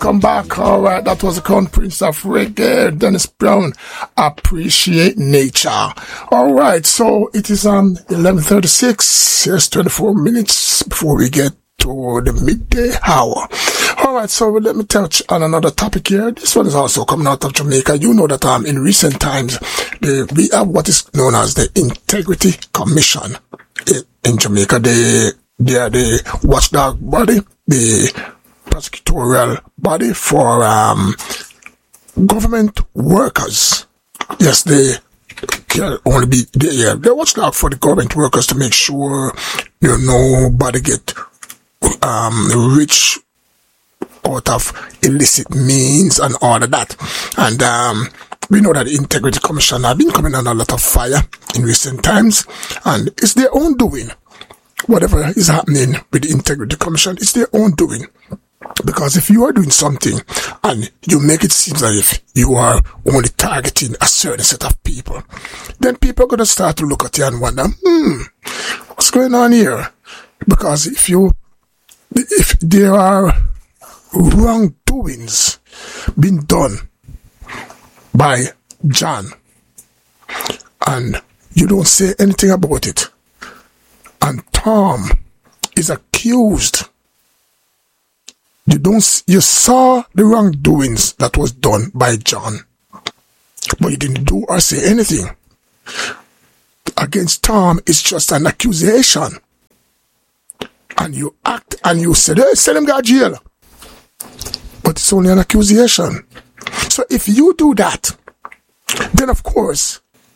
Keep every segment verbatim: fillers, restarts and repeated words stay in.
welcome back. All right, that was the Crown Prince of Reggae, Dennis Brown. Appreciate nature. All right, so it is on eleven thirty-six. Yes, twenty-four minutes before we get to the midday hour. All right, so let me touch on another topic here. This one is also coming out of Jamaica. You know that um, in recent times, the, we have what is known as the Integrity Commission in, in Jamaica. They, they are the watchdog body, the prosecutorial body for um, government workers. Yes, they can only be they, yeah, they watchdog for the government workers to make sure you know nobody get um, rich out of illicit means and all of that. And um, we know that the Integrity Commission have been coming on a lot of fire in recent times, and it's their own doing. Whatever is happening with the Integrity Commission, it's their own doing. Because if you are doing something and you make it seem as if you are only targeting a certain set of people, then people are going to start to look at you and wonder, hmm, what's going on here? Because if you, if there are wrongdoings being done by John and you don't say anything about it, and Tom is accused, you don't, you saw the wrongdoings that was done by John, but you didn't do or say anything against Tom. It's just an accusation, and you act and you said, hey, send him to jail, but it's only an accusation. So if you do that, then of course,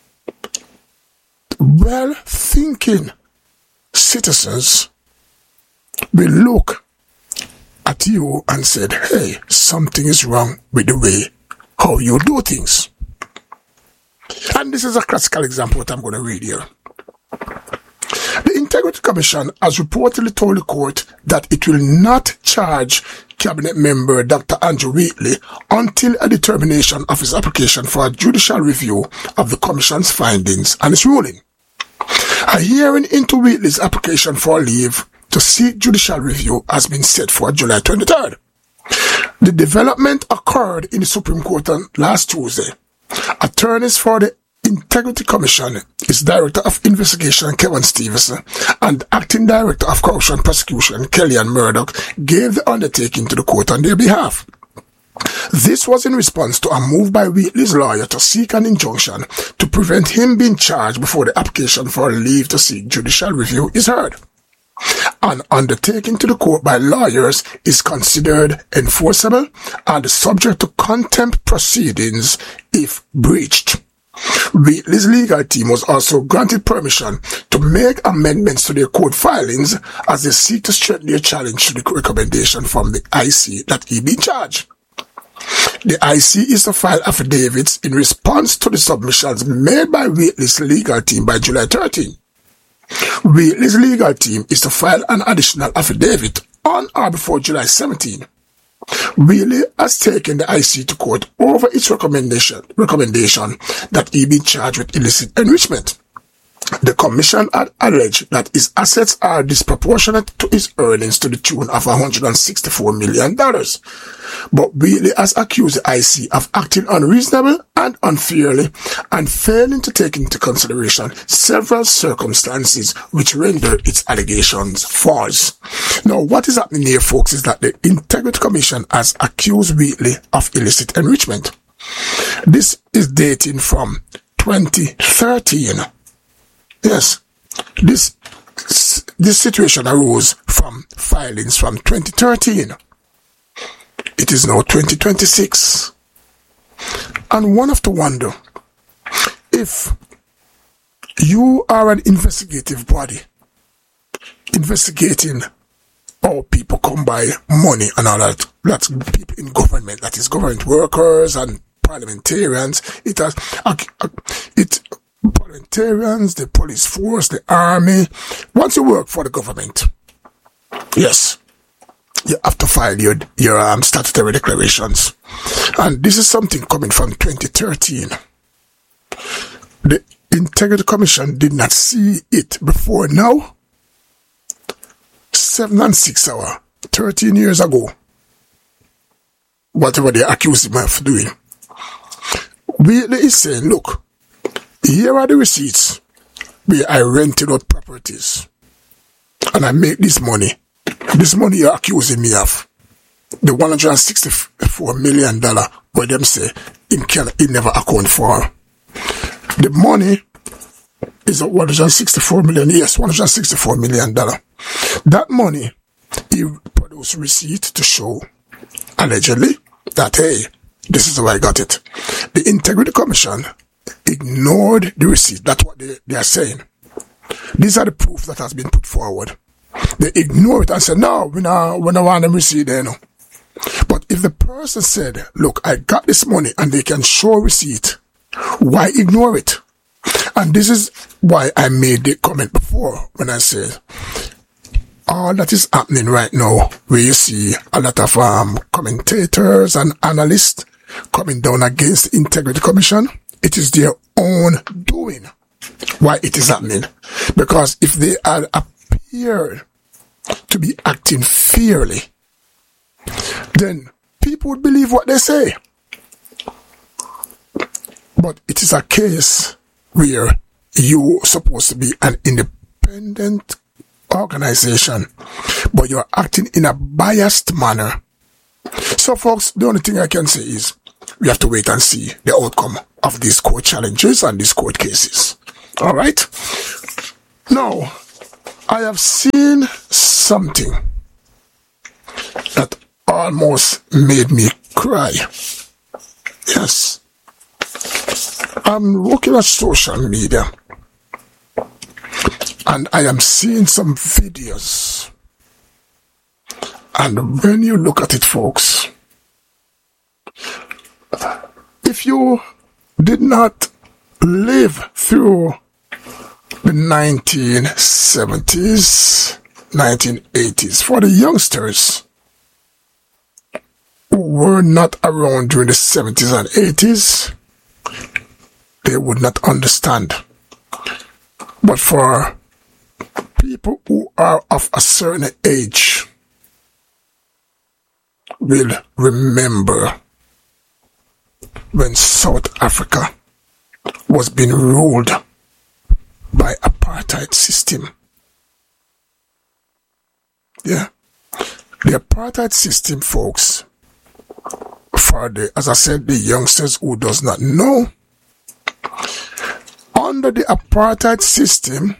well-thinking citizens will look at you and said, hey, something is wrong with the way how you do things. And this is a classical example what I'm going to read here. The Integrity Commission has reportedly told the court that it will not charge Cabinet member Doctor Andrew Wheatley until a determination of his application for a judicial review of the Commission's findings and its ruling. A hearing into Wheatley's application for leave to seek judicial review has been set for July twenty-third. The development occurred in the Supreme Court on last Tuesday. Attorneys for the Integrity Commission, its Director of Investigation Kevin Stevenson and Acting Director of Corruption Prosecution Kellyanne Murdoch gave the undertaking to the court on their behalf. This was in response to a move by Wheatley's lawyer to seek an injunction to prevent him being charged before the application for leave to seek judicial review is heard. An undertaking to the court by lawyers is considered enforceable and subject to contempt proceedings if breached. Wheatley's legal team was also granted permission to make amendments to their court filings as they seek to strengthen their challenge to the recommendation from the I C that he be charged. The I C is to file affidavits in response to the submissions made by Wheatley's legal team by July thirteenth. Wheatley's legal team is to file an additional affidavit on or before July seventeenth. Wheatley has taken the I C to court over its recommendation, recommendation that he be charged with illicit enrichment. The commission had alleged that his assets are disproportionate to his earnings to the tune of one hundred sixty-four million dollars. But Wheatley has accused the I C of acting unreasonable and unfairly and failing to take into consideration several circumstances which render its allegations false. Now, what is happening here, folks, is that the Integrity Commission has accused Wheatley of illicit enrichment. This is dating from twenty thirteen. Yes, this this situation arose from filings from twenty thirteen. It is now twenty twenty-six. And one have to wonder, if you are an investigative body, investigating how people come by money and all that, that's people in government, that is government workers and parliamentarians, it has, it parliamentarians, the police force, the army. Once you work for the government, yes, you have to file your your um, statutory declarations, and this is something coming from twenty thirteen. The Integrity Commission did not see it before now. Seven and six hour, thirteen years ago. whatever they accuse him of doing. Wheatley is saying, look, here are the receipts where I rented out properties and I make this money. This money you're accusing me of, the one hundred sixty-four million dollars where them say him, can, he never account for. The money is one hundred sixty-four million dollars. Yes, one hundred sixty-four million dollars. That money, he produced receipt to show, allegedly, that, hey, this is how I got it. The Integrity Commission ignored the receipt. That's what they, they are saying. These are the proof that has been put forward. They ignore it and say, no, we don't we don't want them receipt there, no. But if the person said, look, I got this money and they can show receipt, why ignore it? And this is why I made the comment before when I said, all that is happening right now, where you see a lot of um, commentators and analysts coming down against the Integrity Commission, it is their own doing why it is happening. Because if they had appeared to be acting fairly, then people would believe what they say. But it is a case where you're supposed to be an independent organization, but you're acting in a biased manner. So folks, the only thing I can say is we have to wait and see the outcome of these court challenges and these court cases. All right. Now, I have seen something that almost made me cry. Yes. I'm looking at social media and I am seeing some videos. And when you look at it, folks, if you did not live through the nineteen seventies, nineteen eighties, for the youngsters who were not around during the seventies and eighties, they would not understand. But for people who are of a certain age, will remember when South Africa was being ruled by apartheid system. Yeah. The apartheid system, folks, for the, as I said, the youngsters who does not know, under the apartheid system,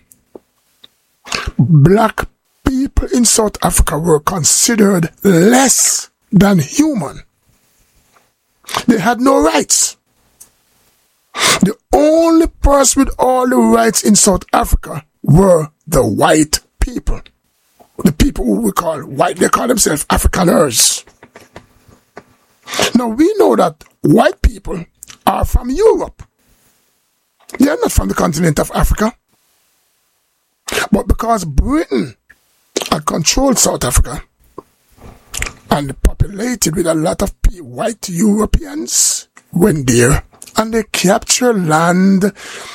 black people in South Africa were considered less than human. They had no rights. The only person with all the rights in South Africa were the white people. The people who we call white, they call themselves Afrikaners. Now we know that white people are from Europe. They are not from the continent of Africa. But because Britain had controlled South Africa and populated with a lot of white Europeans, went there and they captured land.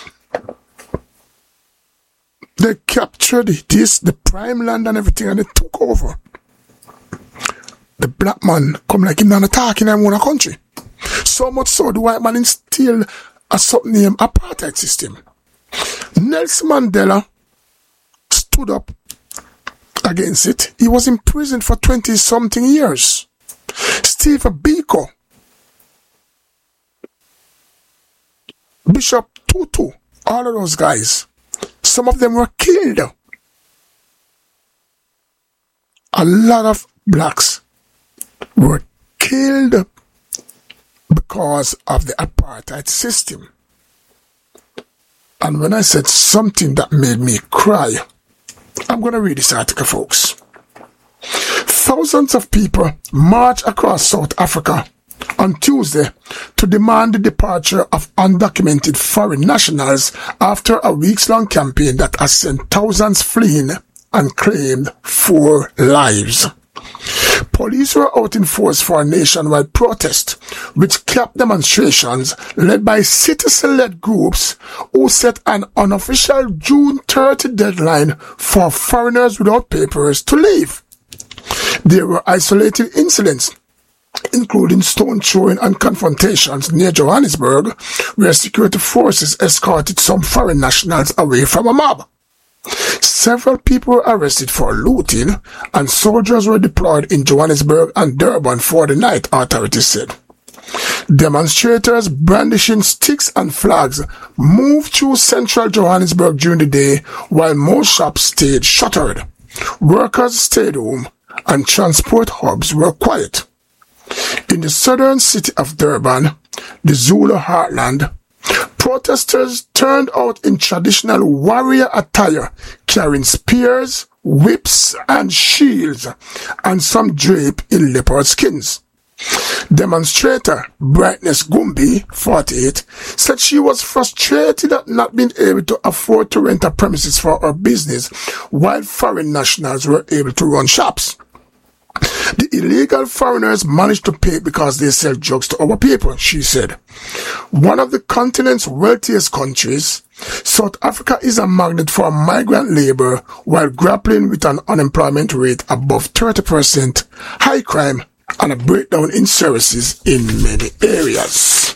They captured this, the prime land and everything, and they took over. The black man come like him not attacking them in a country. So much so the white man instilled a something named apartheid system. Nelson Mandela stood up against it. He was in prison for twenty something years. Steve Biko, Bishop Tutu, all of those guys, some of them were killed. A lot of blacks were killed because of the apartheid system. And when I said something that made me cry, I'm going to read this article, folks. Thousands of people marched across South Africa on Tuesday to demand the departure of undocumented foreign nationals after a weeks-long campaign that has sent thousands fleeing and claimed four lives. Police were out in force for a nationwide protest, which capped demonstrations led by citizen-led groups who set an unofficial June thirtieth deadline for foreigners without papers to leave. There were isolated incidents including stone throwing and confrontations near Johannesburg, where security forces escorted some foreign nationals away from a mob. Several people were arrested for looting, and soldiers were deployed in Johannesburg and Durban for the night, authorities said. Demonstrators brandishing sticks and flags moved through central Johannesburg during the day, while most shops stayed shuttered. Workers stayed home, and transport hubs were quiet. In the southern city of Durban, the Zulu heartland, protesters turned out in traditional warrior attire, carrying spears, whips, and shields, and some draped in leopard skins. Demonstrator Brightness Gumbi, forty-eight, said she was frustrated at not being able to afford to rent a premises for her business, while foreign nationals were able to run shops. The illegal foreigners managed to pay because they sell drugs to our people, she said. One of the continent's wealthiest countries, South Africa is a magnet for migrant labor while grappling with an unemployment rate above thirty percent, high crime, and a breakdown in services in many areas.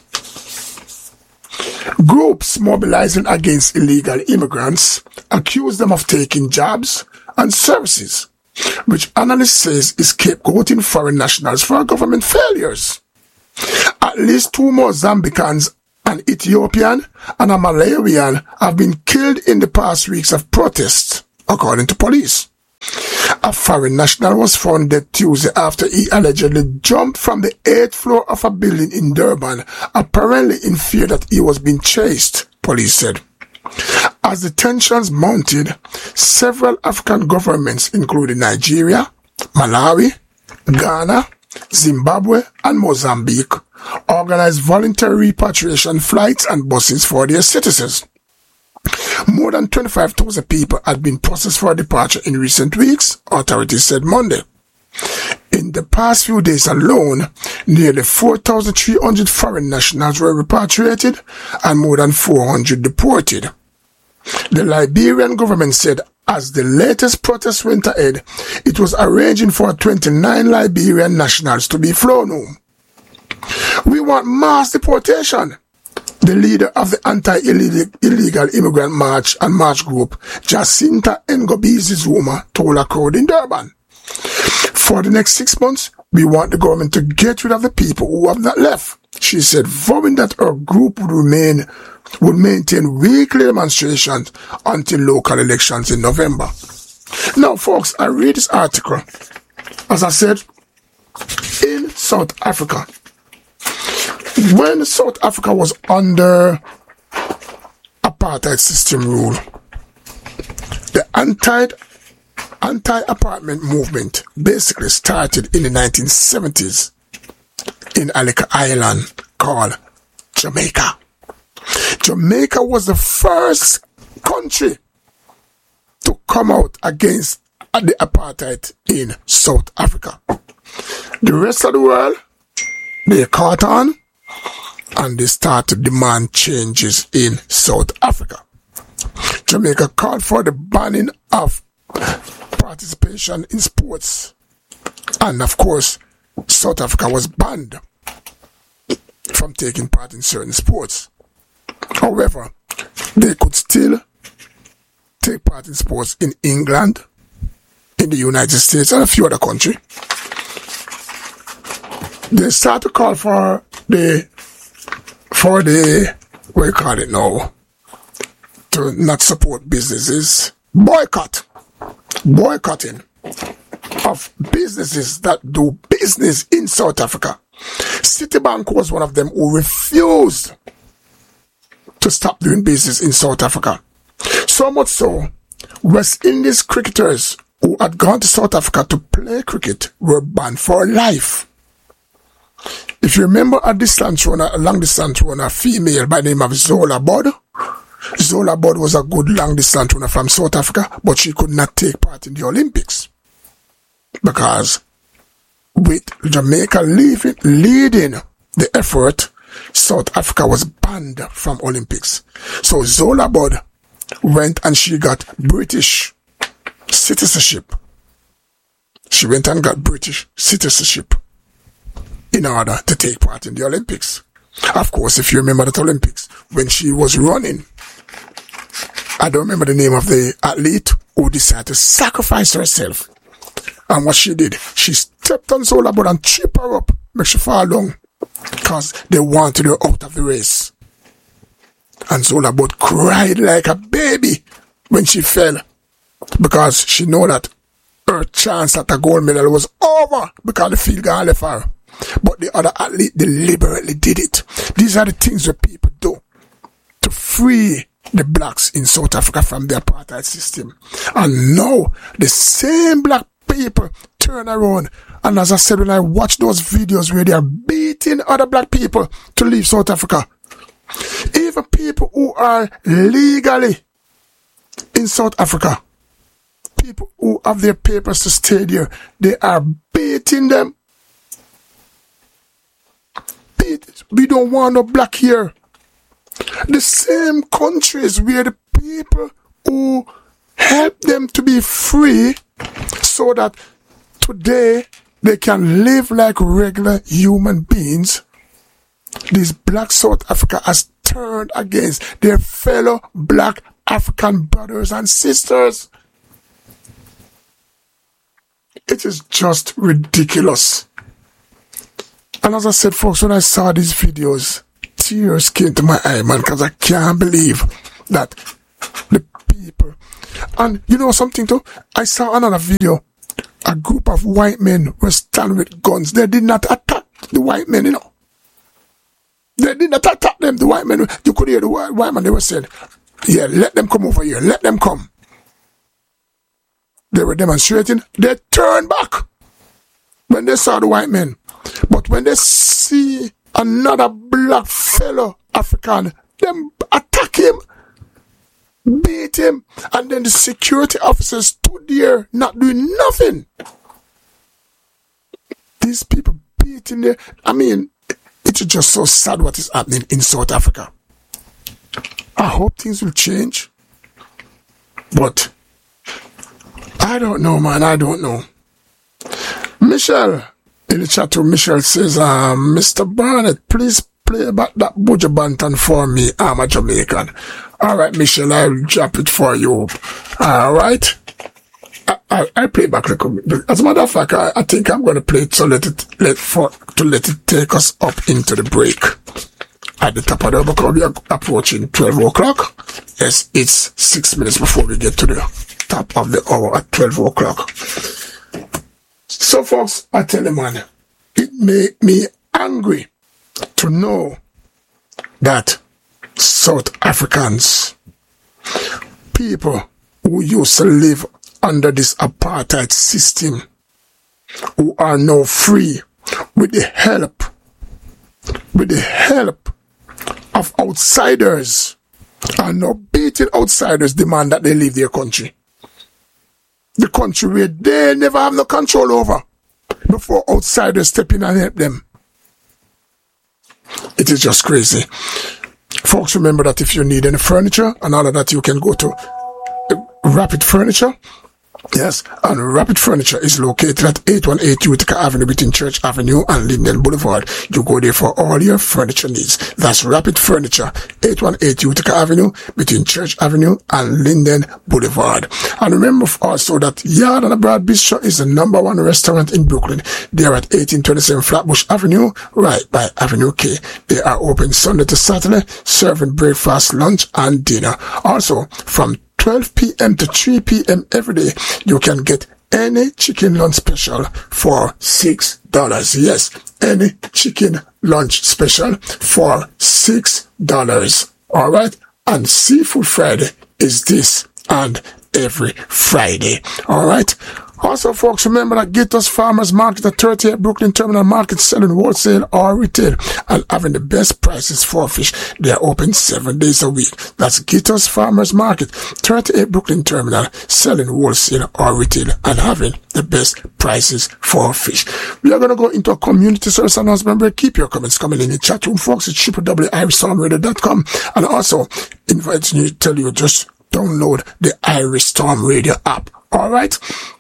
Groups mobilizing against illegal immigrants accuse them of taking jobs and services, which analysts says is scapegoating foreign nationals for government failures. At least two Mozambicans, an Ethiopian and a Malawian, have been killed in the past weeks of protests, according to police. A foreign national was found dead Tuesday after he allegedly jumped from the eighth floor of a building in Durban, apparently in fear that he was being chased, police said. As the tensions mounted, several African governments, including Nigeria, Malawi, Ghana, Zimbabwe, and Mozambique, organized voluntary repatriation flights and buses for their citizens. More than twenty-five thousand people had been processed for departure in recent weeks, authorities said Monday. In the past few days alone, nearly four thousand three hundred foreign nationals were repatriated and more than four hundred deported. The Liberian government said as the latest protest went ahead, it was arranging for twenty-nine Liberian nationals to be flown home. We want mass deportation, the leader of the anti-illegal immigrant march and march group, Jacinta Ngobizi Zuma, told a crowd in Durban. For the next six months, we want the government to get rid of the people who have not left, she said, vowing that her group would remain would maintain weekly demonstrations until local elections in November. Now, folks, I read this article, as I said, in South Africa. When South Africa was under apartheid system rule, the anti anti-apartment movement basically started in the nineteen seventies in Aleka Island called Jamaica. Jamaica was the first country to come out against the apartheid in South Africa. The rest of the world, they caught on and they started to demand changes in South Africa. Jamaica called for the banning of participation in sports, and of course, South Africa was banned from taking part in certain sports. However, they could still take part in sports in England, in the United States, and a few other countries. They start to call for the, for the, what do you call it now, to not support businesses, boycott, boycotting of businesses that do business in South Africa. Citibank was one of them who refused to stop doing business in South Africa. So much so, West Indies cricketers who had gone to South Africa to play cricket were banned for life. If you remember a distance runner, a long distance runner, female by the name of Zola Budd, Zola Budd was a good long distance runner from South Africa, but she could not take part in the Olympics because with Jamaica leaving, leading the effort, South Africa was banned from Olympics. So Zola Budd went and she got British citizenship. She went and got British citizenship in order to take part in the Olympics. Of course, if you remember that Olympics, when she was running, I don't remember the name of the athlete who decided to sacrifice herself. And what she did, she stepped on Zola Budd and tripped her up, make she fall down, because they wanted her out of the race. And Zola Budd cried like a baby when she fell, because she knew that her chance at a gold medal was over because the field got left her. But the other athlete deliberately did it. These are the things that people do to free the blacks in South Africa from the apartheid system. And now the same black people turn around, and as I said, when I watch those videos where they are beating other black people to leave South Africa, even people who are legally in South Africa, people who have their papers to stay there, they are beating them. Beat. We don't want no black here. The same countries where the people who help them to be free so that today they can live like regular human beings, these black South Africa has turned against their fellow black African brothers and sisters. It is just ridiculous. And as I said, folks, when I saw these videos, tears came to my eye, man, because I can't believe that the people. And you know something too? I saw another video. A group of white men were standing with guns. They did not attack the white men, you know. They did not attack them, the white men. You could hear the white, white men, they were saying, yeah, let them come over here, let them come. They were demonstrating. They turned back when they saw the white men. But when they see another black fellow African, them attack him, beat him, and then the security officers stood there not doing nothing. These people beating there. I mean, it's just so sad what is happening in South Africa. I hope things will change. But I don't know, man. I don't know. Michelle, in the chat room, Michelle says, uh, Mister Barnett, please play back that Buju Banton for me. I'm a Jamaican. All right, Michelle, I'll drop it for you. All right. I, I, I play back. As a matter of fact, I, I think I'm going to play it so let it let for to let it take us up into the break. At the top of the hour, because we are approaching twelve o'clock. Yes, it's six minutes before we get to the top of the hour at twelve o'clock. So, folks, I tell you, man, it made me angry to know that South Africans, people who used to live under this apartheid system, who are now free with the help, with the help of outsiders, are now beating outsiders, demand that they leave their country. The country where they never have no control over before outsiders step in and help them. It is just crazy. Folks, remember that if you need any furniture and all of that, you can go to Rapid Furniture. Yes, and Rapid Furniture is located at eight one eight Utica Avenue between Church Avenue and Linden Boulevard. You go there for all your furniture needs. That's Rapid Furniture, eight one eight Utica Avenue between Church Avenue and Linden Boulevard. And remember also that Yard and Broad Bistro is the number one restaurant in Brooklyn. They are at eighteen twenty-seven Flatbush Avenue, right by Avenue K. They are open Sunday to Saturday, serving breakfast, lunch, and dinner. Also, from twelve p.m. to three p.m. every day, you can get any chicken lunch special for six dollars. Yes, any chicken lunch special for six dollars. All right? And Seafood Friday is this and every Friday. All right? Also, folks, remember that Gators Farmers Market at thirty-eight Brooklyn Terminal Market, selling wholesale or retail and having the best prices for fish. They are open seven days a week. That's Gators Farmers Market, thirty-eight Brooklyn Terminal, selling wholesale or retail and having the best prices for fish. We are going to go into a community service announcement break. Keep your comments coming in the chat room, folks. It's w w w dot irish storm radio dot com, and also inviting you to tell you just download the Irish Storm Radio app. All right?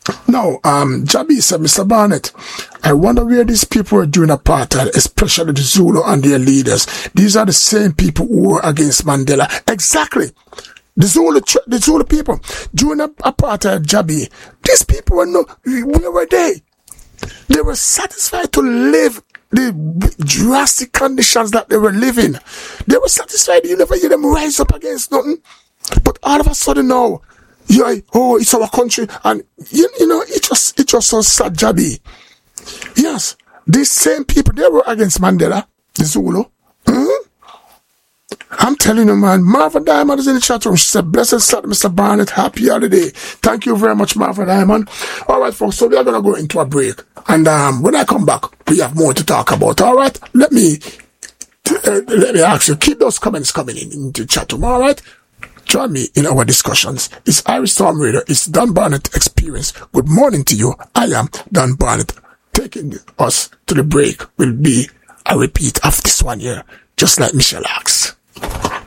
Now, um, Jabi said, Mister Barnett, I wonder where these people were doing apartheid, especially the Zulu and their leaders. These are the same people who were against Mandela. Exactly. The Zulu, the Zulu people during apartheid, Jabi, these people were no, where were they? They were satisfied to live the drastic conditions that they were living. They were satisfied. You never hear them rise up against nothing. But all of a sudden now, yeah, oh, it's our country, and you, you know, it just, it just so sad, Jabi. Yes, these same people, they were against Mandela, the Zulu. Mm-hmm. I'm telling you, man, Marva Diamond is in the chat room. She said, blessed start, Mister Barnett, happy holiday. Thank you very much, Marva Diamond. All right, folks, so we are going to go into a break. And um, when I come back, we have more to talk about. All right, let me, uh, let me ask you, keep those comments coming in into the chat room, all right? Join me in our discussions. It's Irish Storm Radio. It's Don Barnett Experience. Good morning to you. I am Don Barnett. Taking us to the break will be a repeat of this one here, just like Michelle asked.